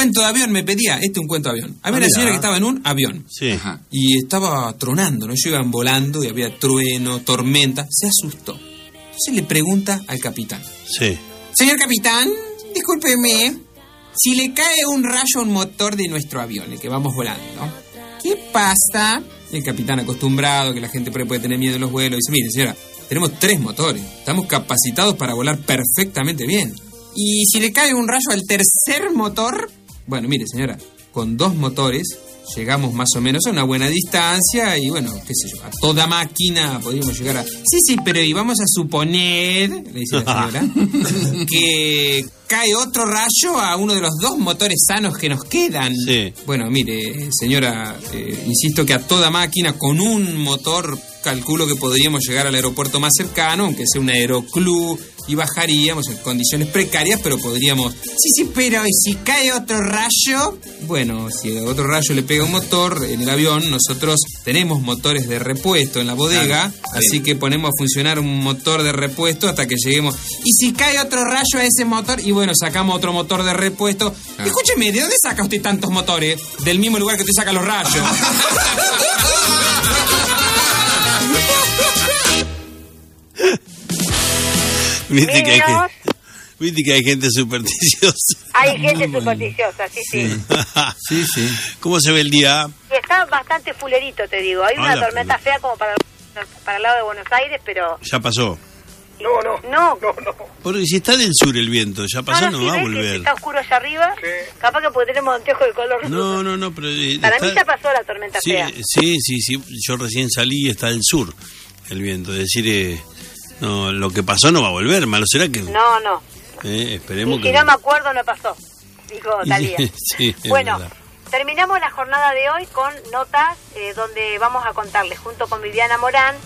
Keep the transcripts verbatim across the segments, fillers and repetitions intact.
cuento de avión me pedía, este es un cuento de avión. Había una señora que estaba en un avión. Sí. Ajá. Y estaba tronando, ¿no? Ellos iban volando y había trueno, tormenta. Se asustó. Entonces le pregunta al capitán. Sí. Señor capitán, discúlpeme, si le cae un rayo a un motor de nuestro avión, el que vamos volando, ¿qué pasa? El capitán, acostumbrado que la gente puede tener miedo en los vuelos, dice, mire señora, tenemos tres motores, estamos capacitados para volar perfectamente bien. Y si le cae un rayo al tercer motor, bueno, mire señora, con dos motores llegamos más o menos a una buena distancia y bueno, qué sé yo, a toda máquina podríamos llegar a... Sí, sí, pero y vamos a suponer, le dice la señora, que cae otro rayo a uno de los dos motores sanos que nos quedan. Sí. Bueno, mire, señora, eh, insisto que a toda máquina con un motor calculo que podríamos llegar al aeropuerto más cercano, aunque sea un aeroclub, y bajaríamos en condiciones precarias, pero podríamos... Sí, sí, pero ¿y si cae otro rayo? Bueno, si otro rayo le pega un motor en el avión, nosotros tenemos motores de repuesto en la bodega, claro, así que ponemos a funcionar un motor de repuesto hasta que lleguemos. Y si cae otro rayo a ese motor, y bueno, sacamos otro motor de repuesto. Ah. Escúcheme, ¿de dónde saca usted tantos motores? Del mismo lugar que usted saca los rayos. Viste que, hay que, viste que hay gente supersticiosa. Hay gente supersticiosa, sí, sí. Sí, sí. ¿Cómo se ve el día? Está bastante fulerito, te digo. Hay una Hola, tormenta fea como para, para el lado de Buenos Aires, pero... Ya pasó. No, no. No. No, no. Porque si está del sur el viento, ya pasó, no, no, no no si va a ves volver. Que está oscuro allá arriba, Sí. capaz que porque tenemos anteojos de color. No, no, no, pero... eh, Para está... mí ya pasó la tormenta sí, fea. Sí, sí, sí. Yo recién salí y está del sur el viento. Es decir, eh, no, lo que pasó no va a volver. Malo será que... No, no. Eh, esperemos y que... si no me acuerdo, no pasó, dijo Talía. Sí, bueno, verdad. Terminamos la jornada de hoy con notas eh, donde vamos a contarles junto con Viviana Morán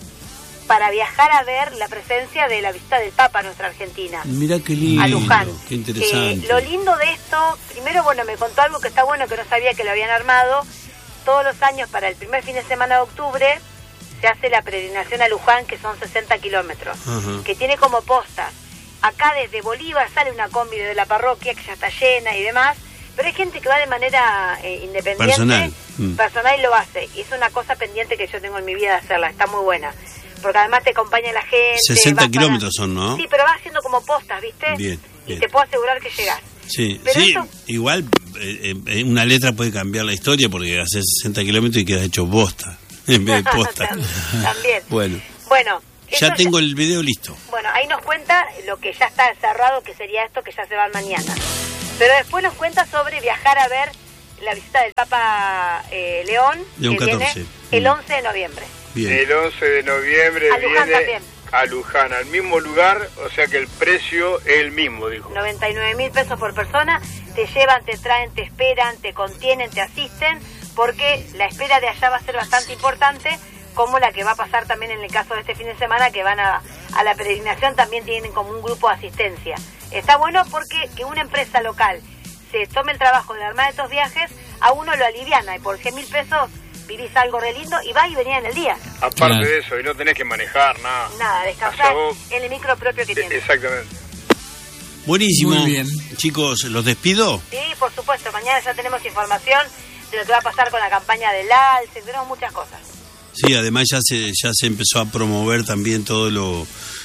para viajar a ver la presencia de la visita del Papa a nuestra Argentina. Mirá qué lindo, a Luján. Qué interesante. Eh, lo lindo de esto, primero, bueno, me contó algo que está bueno, que no sabía que lo habían armado. Todos los años, para el primer fin de semana de octubre, se hace la peregrinación a Luján, que son sesenta kilómetros, uh-huh. que tiene como postas. Acá desde Bolívar sale una combi de la parroquia, que ya está llena y demás, pero hay gente que va de manera eh, independiente, personal. Mm. personal y lo hace. Y es una cosa pendiente que yo tengo en mi vida de hacerla, está muy buena. Porque además te acompaña la gente. sesenta kilómetros son, ¿no? Sí, pero va haciendo como postas, ¿viste? Bien, bien. Y te puedo asegurar que llegás. Sí, pero sí eso... igual eh, eh, una letra puede cambiar la historia porque haces sesenta kilómetros y queda hecho bosta en vez de posta. También. Bueno. Bueno. Ya tengo ya... el video listo. Bueno, ahí nos cuenta lo que ya está cerrado, que sería esto, que ya se va mañana. Pero después nos cuenta sobre viajar a ver la visita del Papa eh, León, León que catorce. Viene el once de noviembre. Bien. El once de noviembre a Luján viene también. a Luján, al mismo lugar, o sea que el precio es el mismo, dijo. noventa y nueve mil pesos por persona, te llevan, te traen, te esperan, te contienen, te asisten, porque la espera de allá va a ser bastante importante, como la que va a pasar también en el caso de este fin de semana, que van a, a la peregrinación, también tienen como un grupo de asistencia. Está bueno porque que una empresa local se tome el trabajo de armar estos viajes, a uno lo aliviana, y por cien mil pesos vivís algo re lindo y vas y venís en el día. Aparte claro. de eso, y no tenés que manejar nada. Nada, descansar en el micro propio que tienes. Exactamente. Buenísimo. Muy bien. Chicos, ¿los despido? Sí, por supuesto, mañana ya tenemos información de lo que va a pasar con la campaña del ALSE, tenemos muchas cosas. Sí, además ya se ya se empezó a promover también todo lo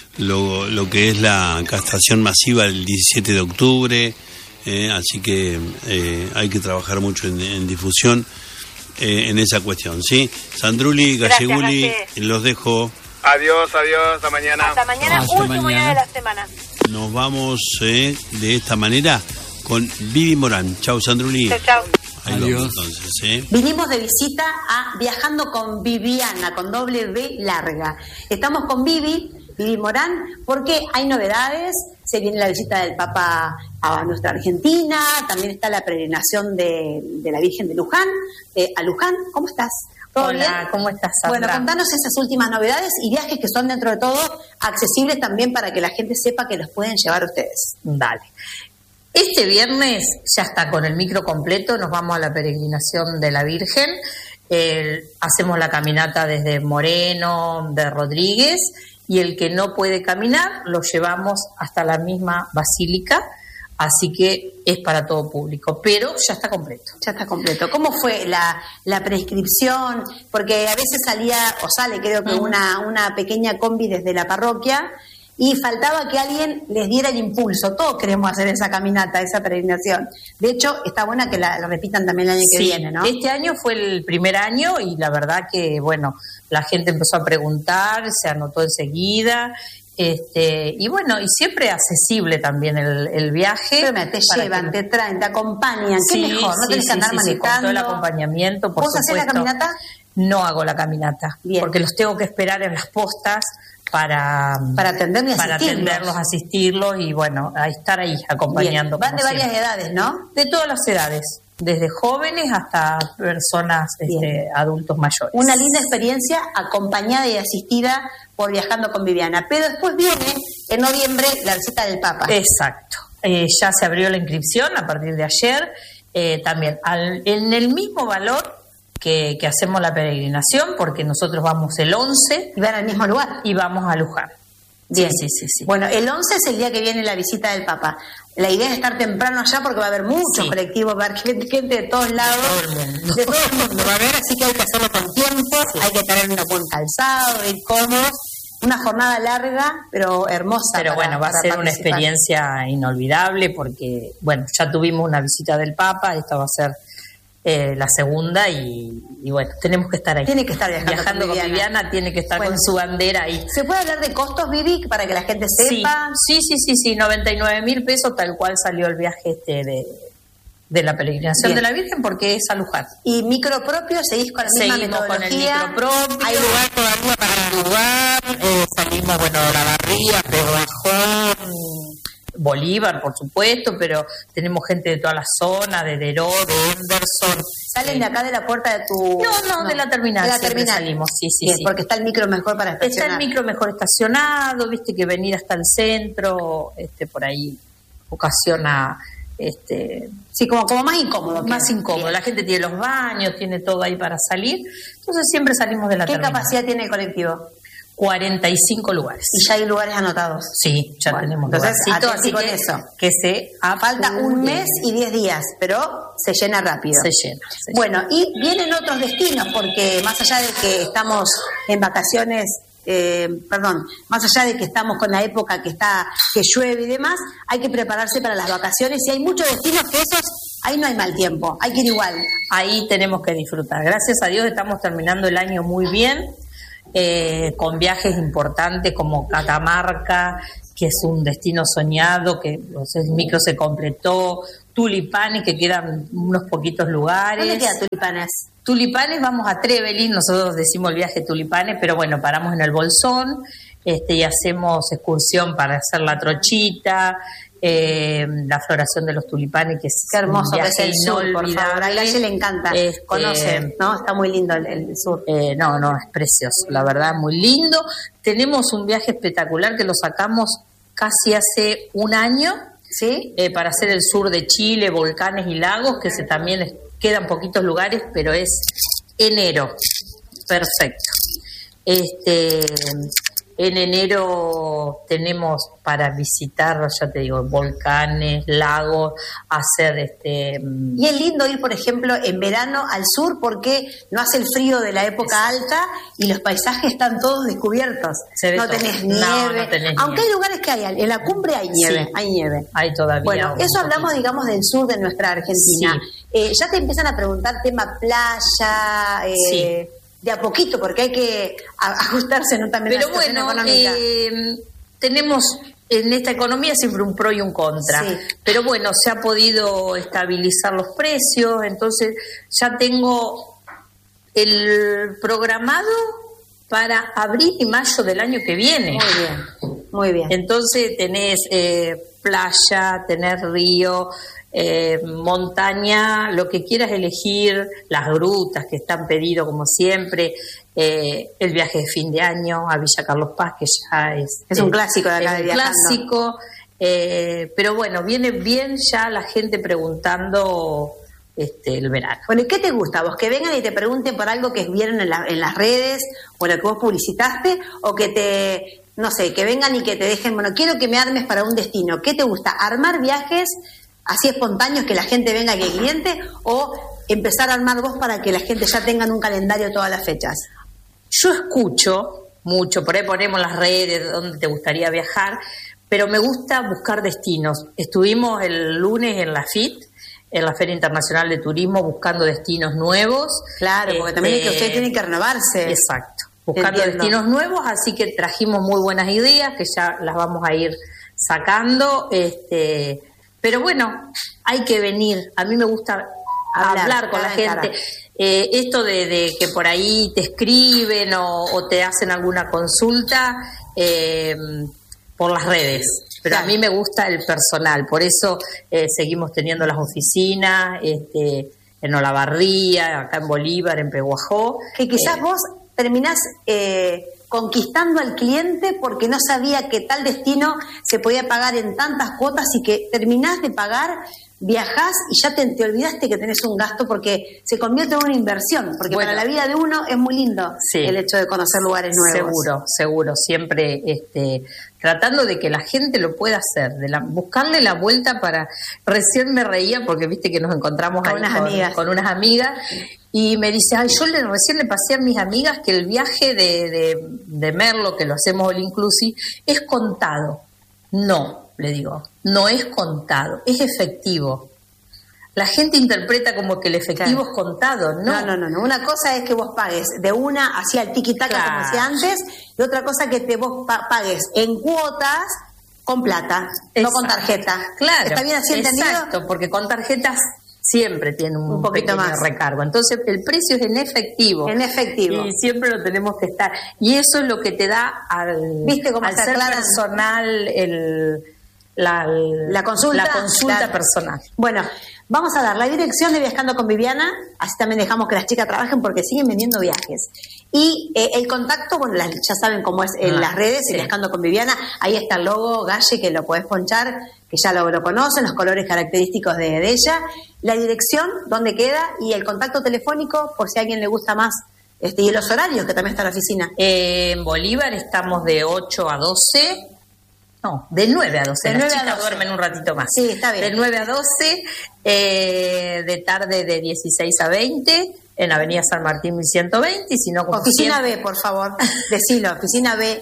lo, lo que es la castración masiva el diecisiete de octubre, eh, así que eh, hay que trabajar mucho en, en difusión eh, en esa cuestión, ¿sí? Sandrulli, Galleguli, los dejo. Adiós, adiós, hasta mañana. Hasta mañana, Hasta último mañana. día de la semana. Nos vamos eh, de esta manera con Vivi Morán. Chau, Sandrulli. Chau, chau. Ahí Adiós. vamos, entonces, ¿eh? Vinimos de visita a Viajando con Viviana, con doble V larga. Estamos con Vivi, Vivi Morán, porque hay novedades. Se viene la visita del Papa a nuestra Argentina, también está la peregrinación de, de la Virgen de Luján, eh, a Luján. ¿Cómo estás? ¿Todo Hola, bien? ¿cómo estás, Sandra? Bueno, contanos esas últimas novedades y viajes que son dentro de todo accesibles también para que la gente sepa que los pueden llevar ustedes. Dale. Este viernes ya está con el micro completo, nos vamos a la peregrinación de la Virgen, eh, hacemos la caminata desde Moreno, de Rodríguez, y el que no puede caminar lo llevamos hasta la misma basílica, así que es para todo público, pero ya está completo. Ya está completo. ¿Cómo fue la, la prescripción? Porque a veces salía, o sale creo que uh-huh. una, una pequeña combi desde la parroquia y faltaba que alguien les diera el impulso. Todos queremos hacer esa caminata, esa peregrinación. De hecho, está buena que la, la repitan también el año sí, que viene, ¿no? Este año fue el primer año y la verdad que, bueno, la gente empezó a preguntar, se anotó enseguida. Este, y bueno, y siempre accesible también el, el viaje. Pero me, te llevan, que... te traen, te acompañan. ¿Qué sí, mejor? No sí, tenés sí, que andar sí, manejando. Sí, con todo el acompañamiento, por ¿Vos supuesto. hacés la caminata? No hago la caminata, Bien. porque los tengo que esperar en las postas para, para atenderlos, para atenderlos, asistirlos y bueno, a estar ahí acompañando. Bien. Van de varias siempre. edades, ¿no? De todas las edades, desde jóvenes hasta personas este, adultos mayores. Una linda experiencia acompañada y asistida por Viajando con Viviana. Pero después viene en noviembre la visita del Papa. Exacto. Eh, ya se abrió la inscripción a partir de ayer. Eh, también al, en el mismo valor que, que hacemos la peregrinación, porque nosotros vamos el once. ¿Y van al mismo lugar? Y vamos a Luján. Bien, sí, sí, sí. Bueno, el once es el día que viene la visita del Papa. La idea es estar temprano allá porque va a haber muchos sí. colectivos, va a haber gente, gente de todos lados. De todo el mundo. De todo el mundo va a haber, así que hay que hacerlo con tiempo, sí. hay que tener un buen calzado, ir cómodos. Una jornada larga, pero hermosa. Pero para, bueno, va a ser una experiencia inolvidable porque, bueno, ya tuvimos una visita del Papa, esta va a ser eh, la segunda y, y bueno, tenemos que estar ahí. Tiene que estar viajando, viajando con, Viviana. con Viviana, tiene que estar bueno, con su bandera ahí. ¿Se puede hablar de costos, Vivi, para que la gente sepa? Sí, sí, sí, sí, noventa y nueve mil pesos, tal cual salió el viaje este de... de la peregrinación Bien. de la Virgen porque es a Luján. ¿Y micro propio? ¿Seguís con la misma Seguimos metodología? Con el micro propio. Hay lugar todavía para el lugar. Eh, salimos, bueno, La Barría, Pedro Bajón, Bolívar, por supuesto, pero tenemos gente de toda la zona, de Deró, de Henderson. ¿Salen sí. de acá de la puerta de tu...? No, no, no. de la terminal. De la terminal. Salimos, sí, sí, Bien, sí. porque está el micro mejor para estacionar. Está el micro mejor estacionado, viste que venir hasta el centro, este por ahí ocasiona... este sí, como, como más incómodo. Más incómodo. Bien. La gente tiene los baños, tiene todo ahí para salir. Entonces siempre salimos de la ¿Qué terminal. capacidad tiene el colectivo? cuarenta y cinco lugares. ¿Y ya hay lugares anotados? Sí, ya bueno, tenemos entonces, así con que, eso. que se falta un mes y diez días, pero se llena rápido. Se llena. Se bueno, llena. Y vienen otros destinos, porque más allá de que estamos en vacaciones, eh, perdón, más allá de que estamos con la época que está que llueve y demás, hay que prepararse para las vacaciones y hay muchos destinos que esos, ahí no hay mal tiempo, hay que ir igual. Ahí tenemos que disfrutar. Gracias a Dios estamos terminando el año muy bien. Eh, con viajes importantes como Catamarca, que es un destino soñado, que el micro se completó, Tulipanes, que quedan unos poquitos lugares. ¿Dónde queda Tulipanes? Tulipanes, vamos a Trevelin, nosotros decimos el viaje Tulipanes, pero bueno, paramos en el Bolsón este, y hacemos excursión para hacer la trochita, eh, la floración de los tulipanes, que es Qué hermoso un viaje que es el sur, por favor. A Galle le encanta, este, conoce, ¿no? Está muy lindo el, el sur. Eh, no, no, es precioso, la verdad, muy lindo. Tenemos un viaje espectacular que lo sacamos casi hace un año, ¿sí? Eh, para hacer el sur de Chile, volcanes y lagos, que se también es, quedan poquitos lugares, pero es enero, perfecto. Este... En enero tenemos para visitar, ya te digo, volcanes, lagos, hacer este... Y es lindo ir, por ejemplo, en verano al sur porque no hace el frío de la época alta y los paisajes están todos descubiertos. No tenés nieve. No, no tenés Aunque nieve. hay lugares que hay, en la cumbre hay nieve, sí, hay nieve. Hay todavía. Bueno, eso hablamos, poquito. digamos, del sur de nuestra Argentina. Sí. Eh, ya te empiezan a preguntar tema playa... Eh, sí. De a poquito, porque hay que ajustarse, ¿no? También Pero a la situación bueno, económica. Eh, tenemos en esta economía siempre un pro y un contra. Sí. Pero bueno, se ha podido estabilizar los precios, entonces ya tengo el programado para abril y mayo del año que viene. Muy bien, muy bien. Entonces tenés eh, playa, tenés río, Eh, montaña, lo que quieras elegir, las grutas que están pedidos como siempre, eh, el viaje de fin de año a Villa Carlos Paz, que ya es, es un clásico de acá es de un clásico, eh, pero bueno, viene bien ya la gente preguntando este el verano. Bueno, ¿y qué te gusta vos? ¿Que vengan y te pregunten por algo que vieron en, la, en las redes o lo que vos publicitaste, o que te no sé, que vengan y que te dejen, bueno, quiero que me armes para un destino. ¿Qué te gusta? ¿Armar viajes así espontáneos que la gente venga, que el cliente, o empezar a armar vos para que la gente ya tenga en un calendario todas las fechas? Yo escucho mucho, por ahí ponemos las redes donde te gustaría viajar, pero me gusta buscar destinos. Estuvimos el lunes en la F I T, en la Feria Internacional de Turismo, buscando destinos nuevos. Claro, porque este, también es que usted tiene que renovarse. Exacto, buscando Entiendo. destinos nuevos, así que trajimos muy buenas ideas que ya las vamos a ir sacando. Este, pero bueno, hay que venir. A mí me gusta hablar, hablar con la gente. Eh, esto de, de que por ahí te escriben o, o te hacen alguna consulta eh, por las redes. Pero claro, a mí me gusta el personal, por eso eh, seguimos teniendo las oficinas este, en Olavarría, acá en Bolívar, en Peguajó. Que quizás eh, vos terminás eh, conquistando al cliente porque no sabía que tal destino se podía pagar en tantas cuotas y que terminás de pagar, viajás y ya te, te olvidaste que tenés un gasto porque se convierte en una inversión, porque bueno, para la vida de uno es muy lindo sí, el hecho de conocer lugares nuevos. Seguro, seguro, siempre este, tratando de que la gente lo pueda hacer, de la, buscarle la vuelta para... Recién me reía porque viste que nos encontramos con, ahí unas, con, amigas. con unas amigas y me dice, ay, yo le, recién le pasé a mis amigas que el viaje de, de, de Merlo, que lo hacemos all inclusive, es contado. No, le digo, no es contado, es efectivo. La gente interpreta como que el efectivo claro, es contado, ¿no? No, no, no, no. Una cosa es que vos pagues de una hacia el tiquitaca, claro, como decía antes, y otra cosa que te vos pagues en cuotas con plata, exacto, no con tarjeta. Claro. ¿Está bien así entendido? Exacto, porque con tarjetas siempre tiene un, un poquito más recargo. Entonces, el precio es en efectivo. En efectivo. Y siempre lo tenemos que estar. Y eso es lo que te da al, ¿viste cómo al ser clara? personal el... La, la consulta, la consulta la, personal. Bueno, vamos a dar la dirección de Viajando con Viviana, así también dejamos que las chicas trabajen porque siguen vendiendo viajes. Y eh, el contacto, bueno, las, ya saben cómo es en ah, las redes, sí, Viajando con Viviana, ahí está el logo Galle que lo podés ponchar, que ya lo, lo conocen, los colores característicos de, de ella, la dirección, dónde queda y el contacto telefónico por si a alguien le gusta más. Este, y los horarios que también está en la oficina. Eh, en Bolívar estamos de ocho a doce. No, de nueve a doce. De Las nueve chicas a doce. Duermen un ratito más. Sí, está bien. De nueve a doce, eh, de tarde de dieciséis a veinte, en Avenida San Martín mil ciento veinte, y si no... Oficina siempre... B, por favor, decilo, oficina B.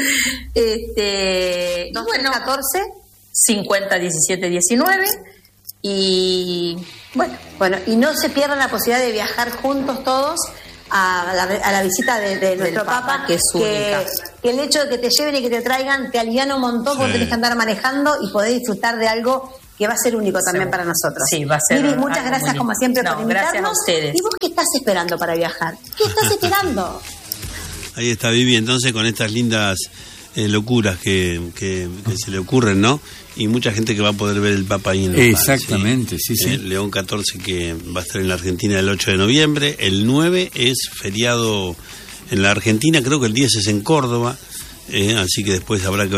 Este, dos bueno, catorce cincuenta diecisiete diecinueve, y bueno. Bueno, y no se pierdan la posibilidad de viajar juntos todos a la, a la visita de, de nuestro Papa, Papa, que es que, que el hecho de que te lleven y que te traigan te aliviana un montón porque sí, tenés que andar manejando y podés disfrutar de algo que va a ser único también sí, para nosotros. Sí, va a ser. Vivi, muchas gracias como siempre no, por invitarnos. Gracias a ustedes. ¿Y vos qué estás esperando para viajar? ¿Qué estás esperando? Ahí está Vivi, entonces, con estas lindas eh, locuras que, que, que se le ocurren, ¿no? Y mucha gente que va a poder ver el Papa ahí en local. Exactamente, sí, sí. Eh, León catorce, que va a estar en la Argentina el ocho de noviembre. El nueve es feriado en la Argentina, creo que el diez es en Córdoba. Eh, así que después habrá que ver